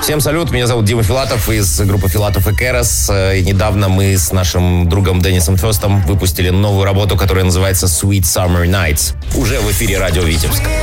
Всем салют, меня зовут Дима Филатов из группы Филатов и Керос. И недавно мы с нашим другом Деннисом Фёстом выпустили новую работу, которая называется Sweet Summer Nights. Уже в эфире радио Витебск.